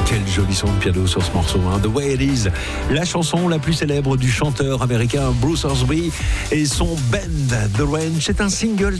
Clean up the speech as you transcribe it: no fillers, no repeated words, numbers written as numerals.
Quel joli son de piano sur ce morceau, hein. The Way It Is, la chanson la plus célèbre du chanteur américain Bruce Hornsby et son band The Range. C'est un single